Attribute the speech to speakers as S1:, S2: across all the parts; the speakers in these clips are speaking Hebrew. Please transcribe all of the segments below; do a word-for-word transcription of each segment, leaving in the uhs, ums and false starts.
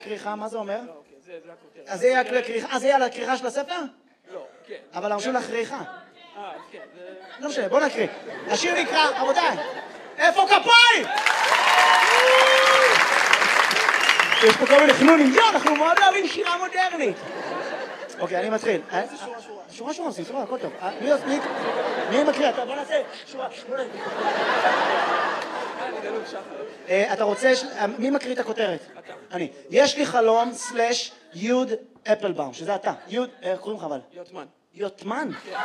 S1: כריכה, מה זה אומר?
S2: לא, אוקיי, זה הכותרת.
S1: אז זה יהיה הכריכה, אז זה יהיה על הכריכה של הספר?
S2: לא, כן.
S1: אבל הרשו לך כריכה.
S2: אה, כן, זה...
S1: לא משנה, בוא נקריא. השיר נקרא, רבותיי, איפה כפיים? יש פה כל מיני חנונים, יו, אנחנו מאוד אוהבים שירה מודרנית. אוקיי, אני מתחיל.
S2: איזה שורה שורה?
S1: שורה שורה, עושים שורה, הכל טוב. מי מקריא? אתה בוא נעשה שורה. אתה רוצה, מי מקריא את הכותרת?
S2: אתה.
S1: אני. יש לי חלום סלש יוד אפלבאום, שזה אתה. יוד, איך קוראים לך אבל?
S2: יוטמן.
S1: יוטמן?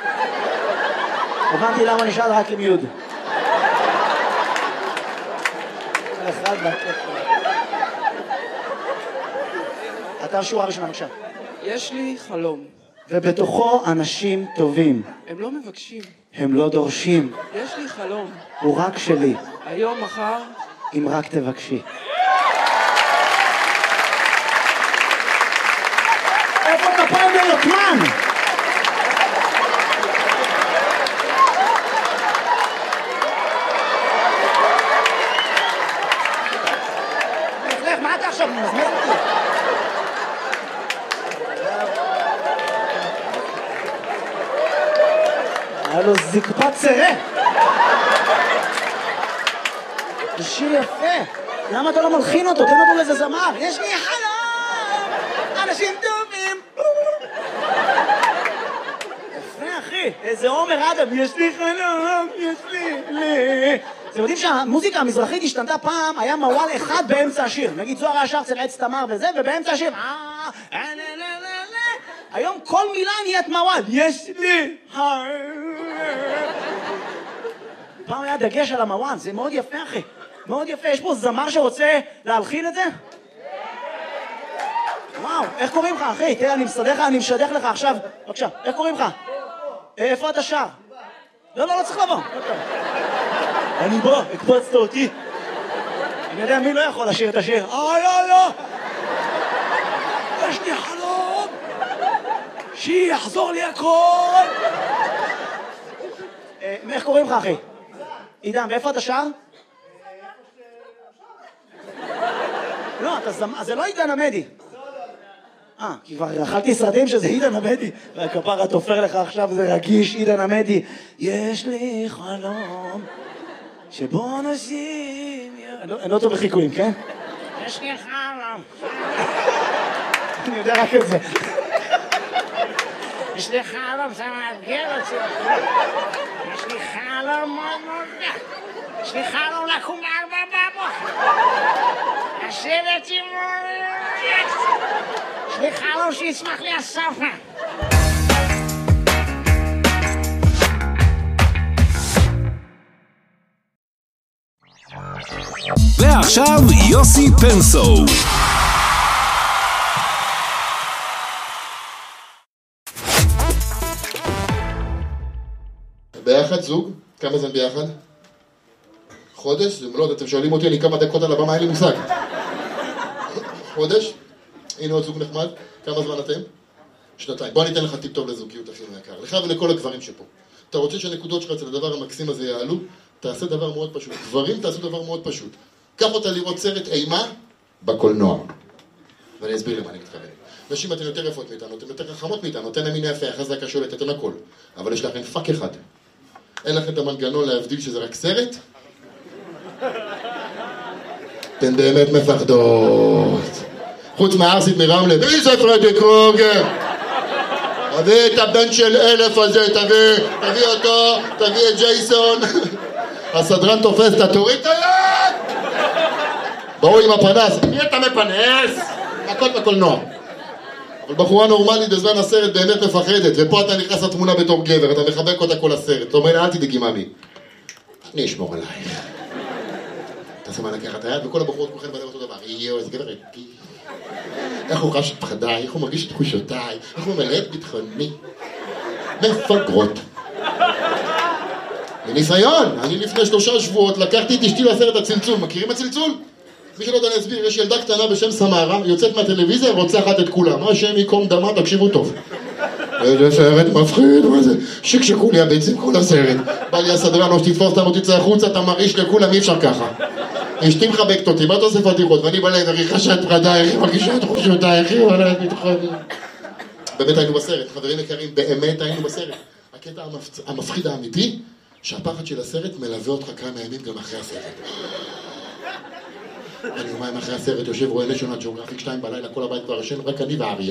S1: הבנתי למה נשאל רק עם יוד. אחד אתה שורה ראשונה, בבקשה.
S2: יש לי חלום.
S1: ובתוכו אנשים טובים.
S2: הם לא מבקשים.
S1: הם לא דורשים.
S2: יש לי חלום.
S1: הוא רק שלי.
S2: היום, מחר.
S1: אם רק תבקשי. איפה כפיים ליוטמן? מה אתה עכשיו מזמז אותי? היה לו זקפת צרה. זה שיר יפה. למה אתה לא מלחין אותו? תן אותו לאיזה זמר. יש לי חלום, אנשים טובים. יפה אחי, איזה עומר אדם. יש לי חלום, יש לי לי. אתם יודעים שהמוזיקה המזרחית השתנתה פעם, היה מוואל אחד באמצע השיר. נגיד זוהר היה שר אצל עץ תמר וזה, ובאמצע השיר היום כל מילה נהיית מוואל. יש לי פעם היה דגש על המוואל, זה מאוד יפה אחי, מאוד יפה. יש פה זמר שרוצה להלחין את זה? וואו, איך קוראים לך אחי? תראה, אני מסדר לך, אני משדך לך עכשיו. בבקשה, איך קוראים לך? איפה אתה שר? לא, לא, לא צריך לבוא. אני בוא, הקפצת אותי. אני יודע מי לא יכול לשיר את השיר. אה, לא, לא. יש לי חלום שיחזור לי הכל. איך קוראים לך אחי? עידן, ואיפה אתה שר? לא, זה לא עידן עמדי. אה, כי כבר אכלתי סרטים שזה עידן עמדי, והכפרה תופר לך עכשיו, זה רגיש, עידן עמדי. יש לי חלום שבו אנשים... אני לא טוב בחיקויים, כן? יש לי חלום. אני יודע רק את זה. יש לי חלום, זה מאתגר אותי. יש לי חלום מאוד מאוד גדול. יש לי חלום לקום בארבע בבוקר. לשבת עם... יש לי חלום שיצמח לי הסופה.
S3: ועכשיו יוסי פנסו.
S4: ביחד זוג? כמה זמן ביחד? חודש? לא, אתם שואלים אותי, אני כמה דקות על הבמה, אין לי מושג. חודש? הנה עוד זוג נחמד. כמה זמן אתם? שנתיים. בוא ניתן לך טיפ טוב לזוגיות אחי מהיקר. לך ולכל הגברים שפה. אתה רוצה שהנקודות שלך אצל הדבר המקסים הזה יעלו? תעשה דבר מאוד פשוט. גברים תעשו דבר מאוד פשוט. קח אותה לראות סרט אימה בקולנוע. ואני אסביר למה אני מתכוון. נשים אתן יותר יפות מאיתנו, אתן יותר חכמות מאיתנו, אתן המין יפה, חזקה שולט, אתן הכל. אבל יש לכם פאק אחד. אין לכם את המנגנון להבדיל שזה רק סרט? אתן באמת מפחדות. חוץ מהארסית מרמלה, מי זה פרדי קרוגר? תביא את הבן של אלף הזה, תביא, תביא אותו, תביא את ג'ייסון. הסדרן תופס, אתה תוריד את היד! באו עם הפנס, מי אתה מפנס? הכל בקולנוע. אבל בחורה נורמלית בזמן הסרט באמת מפחדת, ופה אתה נכנס לתמונה בתור גבר, אתה מחבק אותה כל הסרט. אתה אומר לה, אל תדאגי ממי. אני אשמור עלייך. אתה שמה לקחת את היד, וכל הבחורות כולכן בדרך אותו דבר. יואו, איזה גבר איתי. איך הוא חש את פחדיי, איך הוא מרגיש את תחושותיי, איך הוא ממלא את ביטחוני. מפגרות. מניסיון, אני לפני שלושה שבועות לקחתי את אשתי לסרט הצלצול. מכירים הצלצול? מי שלא יודע להסביר, יש ילדה קטנה בשם סמרה, יוצאת מהטלוויזיה, רוצחת את כולם. מה השם יקום דמה, תקשיבו טוב. איזה סרט מפחיד, מה זה? שקשקו לי הביצים כל הסרט. בא לי הסדרן, או שתתפוס אותנו, תצא החוצה, אתה מרעיש לכולם, אי אפשר ככה. אשתי מחבקת אותי, מה אתה עושה פתיחות? ואני בא להם, רכשת פרדה, איך היא מרגישה את חושותיי, איך היא מלאת מתחוני. באמת היינו בסרט, חברים יקרים, באמת היינו בסרט. הקטע המפחיד האמיתי, שהפחד של הסרט מלווה אותך כמה ימים גם אחרי הסרט. אני יומיים אחרי הסרט יושב רואה נשיונל ג'אוגרפיק שתיים בלילה, כל הבית כבר ישן, רק אני ואריה.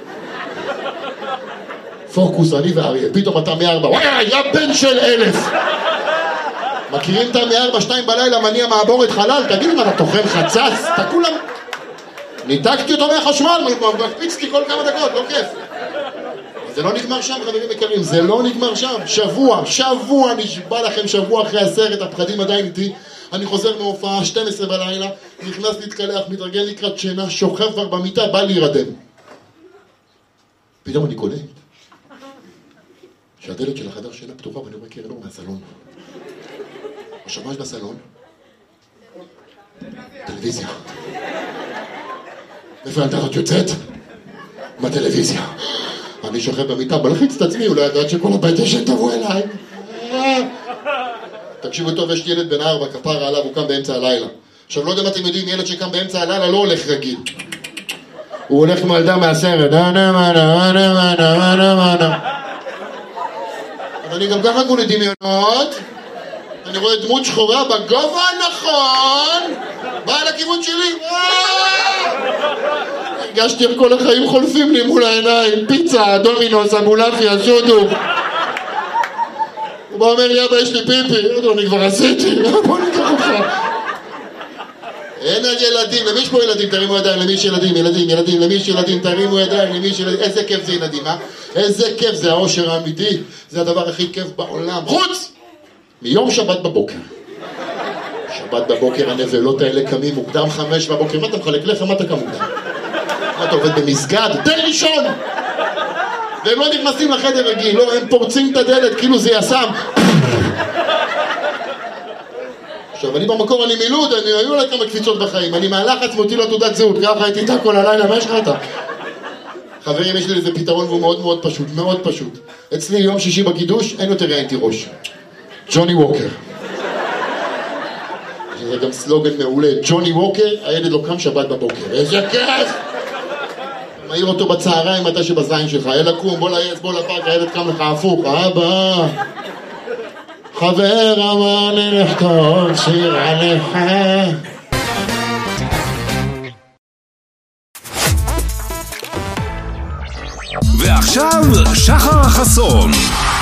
S4: פוקוס, אני ואריה, פתאום אתה מארבע, וואי, היה בן של אלף! מכירים את מארבע, שתיים בלילה, מניע מעבורת חלל, תגיד אם אתה תוכל חצץ, אתה כולם... ניתקתי אותו מהחשמל, מקפיצתי כל כמה דקות, לא כיף. זה לא נגמר שם, חברים יקרים, זה לא נגמר שם. שבוע, שבוע, נשבע לכם שבוע אחרי הסרט, הפחדים עדיין איתי. אני חוזר מהופעה, שתים עשרה בלילה, נכנס להתקלח, מתרגל לקראת שינה, שוכב כבר במיטה, בא להירדם. פתאום אני קולט שהדלת של החדר שינה פתוחה ואני רואה קרן אור מהסלון. השמש בסלון, טלוויזיה. איפה הילדה הזאת יוצאת? מהטלוויזיה. אני שוכב במיטה, בלחיץ את עצמי, אולי ידעת שכל הבית ישן תבוא אליי. תקשיבו טוב, יש ילד בן ארבע, כפרה עליו, הוא קם באמצע הלילה. עכשיו, לא יודע אם אתם יודעים, ילד שקם באמצע הלילה לא הולך רגיל. הוא הולך כמו ילדה מהסרט. אז אני גם ככה כולי דמיונות. אני רואה דמות שחורה בגובה הנכון. באה לכיוון שלי. הרגשתי איך כל החיים חולפים לי מול העיניים. פיצה, דומינוס, אמולפיה, שודו. הוא בא אומר לי, אבא, יש לי פיפי. אני כבר עשיתי. בוא ניקח אותך. אין על ילדים, למי יש פה ילדים? תרימו ידיים, למי יש ילדים, ילדים, ילדים, למי יש ילדים, תרימו ידיים, למי יש ילדים. איזה כיף זה ילדים, אה? איזה כיף, זה האושר האמיתי. זה הדבר הכי כיף בעולם. חוץ! מיום שבת בבוקר. שבת בבוקר הנבלות האלה קמים מוקדם חמש בבוקר. מה אתה מחלק לך? מה אתה קם מוקדם? מה אתה עובד במסגד? תן לישון! והם לא נכנסים לחדר רגיל, לא, הם פורצים את הדלת כאילו זה יסם. עכשיו, אני במקור, אני מילוד, אני היו לה כמה קפיצות בחיים, אני מהלחץ מותי לו תעודת זהות, ככה הייתי איתה כל הלילה, מה יש לך אתה? חברים, יש לי איזה פתרון והוא מאוד מאוד פשוט, מאוד פשוט. אצלי יום שישי בקידוש, אין יותר ראיינתי ראש. ג'וני ווקר. זה גם סלוגן מעולה, ג'וני ווקר, הילד לא קם שבת בבוקר. איזה כיף! מעיר אותו בצהריים, מתי שבזין שלך, אלה קום, בוא לעץ, בוא לפארק, הילד קם לך הפוך, אבא. חבר אמר לי לכתוב שיר עליך.
S3: ועכשיו שחר חסון.